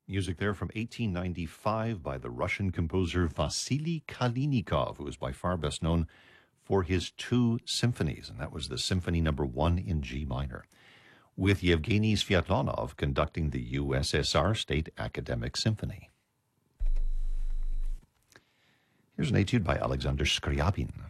Music there from 1895 by the Russian composer Vasily Kalinikov, who is by far best known for his two symphonies, and that was the Symphony Number 1 in G minor, with Yevgeny Sviatlanov conducting the USSR State Academic Symphony. Here's an etude by Alexander Scriabin.